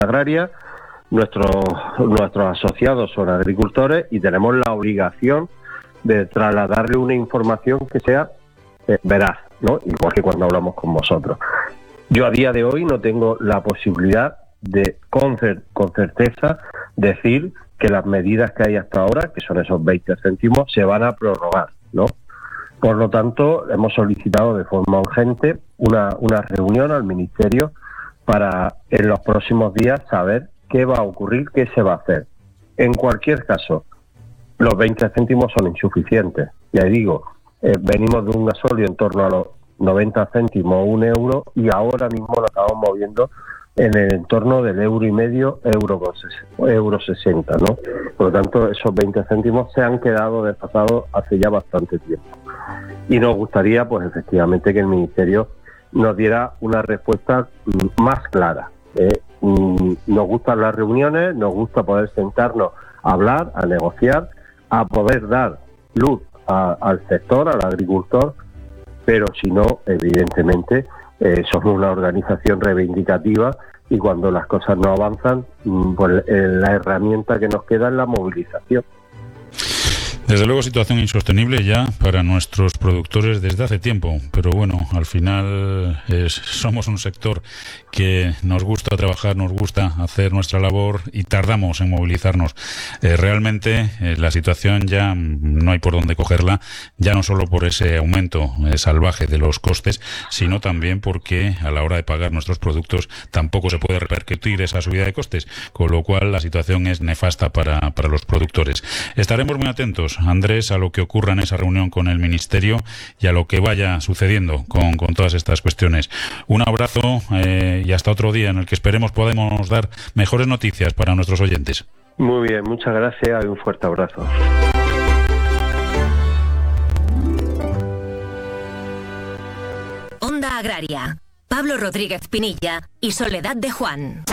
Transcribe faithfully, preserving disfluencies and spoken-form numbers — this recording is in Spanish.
agraria, nuestros, nuestros asociados son agricultores y tenemos la obligación de trasladarle una información que sea eh, veraz, ¿no? Igual que cuando hablamos con vosotros. Yo a día de hoy no tengo la posibilidad de con, cer- con certeza decir que las medidas que hay hasta ahora, que son esos veinte céntimos, se van a prorrogar, ¿no? Por lo tanto, hemos solicitado de forma urgente una, una reunión al Ministerio para en los próximos días saber qué va a ocurrir, qué se va a hacer. En cualquier caso, los veinte céntimos son insuficientes. Ya digo, eh, venimos de un gasóleo en torno a los noventa céntimos o un euro y ahora mismo lo estamos moviendo en el entorno del euro y medio, euro con ses- euro sesenta, ¿no? Por lo tanto, esos veinte céntimos se han quedado desfasados hace ya bastante tiempo. Y nos gustaría, pues efectivamente, que el Ministerio nos diera una respuesta mm, más clara. ¿eh? Mm, nos gustan las reuniones, nos gusta poder sentarnos a hablar, a negociar, a poder dar luz a, al sector, al agricultor, pero si no, evidentemente, eh, somos una organización reivindicativa y cuando las cosas no avanzan, mm, pues eh, la herramienta que nos queda es la movilización. Desde luego, situación insostenible ya para nuestros productores desde hace tiempo, pero bueno, al final es, somos un sector que nos gusta trabajar, nos gusta hacer nuestra labor y tardamos en movilizarnos. Eh, realmente eh, la situación ya no hay por dónde cogerla, ya no solo por ese aumento eh, salvaje de los costes, sino también porque a la hora de pagar nuestros productos tampoco se puede repercutir esa subida de costes, con lo cual la situación es nefasta para, para los productores. Estaremos muy atentos, Andrés, a lo que ocurra en esa reunión con el Ministerio y a lo que vaya sucediendo con, con todas estas cuestiones. Un abrazo eh, y hasta otro día en el que esperemos podamos dar mejores noticias para nuestros oyentes. Muy bien, muchas gracias y un fuerte abrazo. Onda Agraria, Pablo Rodríguez Pinilla y Soledad de Juan.